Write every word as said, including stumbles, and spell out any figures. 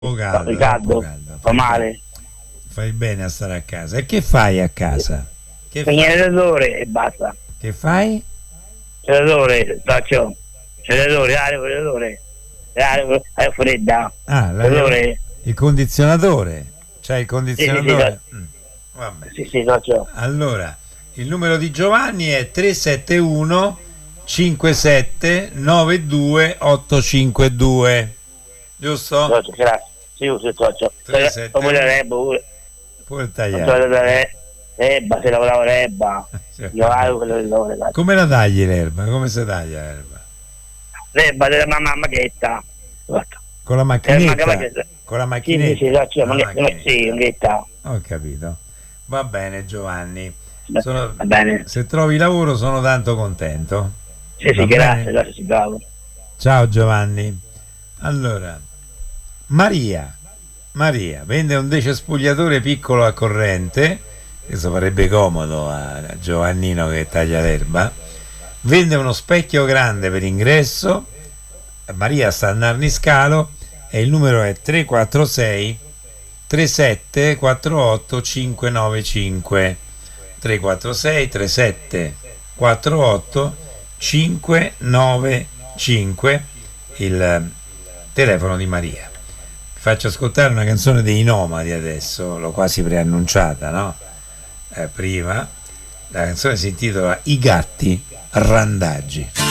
po' caldo, caldo, troppo caldo. fa Fai, male. fai bene a stare a casa. E che fai a casa? Che Spegnere fai? il radore e basta. Che fai? C'è l'odore, faccio. C'è l'odore, l'aria, l'odore. L'aria, l'aria fredda. Ah, l'aria- L'odore. il condizionatore. C'hai il Sì, sì, sì, condizionatore? Mm, vabbè. sì, sì, faccio. Allora, il numero di Giovanni è tre sette uno cinquantasette novantadue ottocentocinquantadue. Giusto? Faccio, grazie. Sì, sì, faccio. tre sette Poi uno. la rebba pure. Puoi Faccio tagliare. la re- rebba, se lavoravo rebba. Io avevo quello dell'ore. Come la tagli l'erba? Come si taglia l'erba? Rebba della mamma maghetta. Con la Eh, manca macchinetta? maghetta. Con la Sì, macchinetta? sì, sì, faccio, La maghetta. macchinetta. Sì, maghetta. Ho capito. Va bene Giovanni. Beh, Sono- Va bene. Se trovi lavoro sono tanto contento. Sì, sì, Va grazie, bene? grazie, sì, bravo. Ciao Giovanni. Allora, Maria. Maria vende un decespugliatore piccolo a corrente, questo farebbe comodo a Giovannino che taglia l'erba. Vende uno specchio grande per ingresso. Maria sta a Narniscalo e il numero è tre quattro sei tre sette quattro otto cinque nove cinque. tre quattro sei tre sette quattro otto cinque nove cinque, il telefono di Maria. Vi faccio ascoltare una canzone dei Nomadi adesso, l'ho quasi preannunciata, no? Eh, prima la canzone si intitola I gatti randaggi.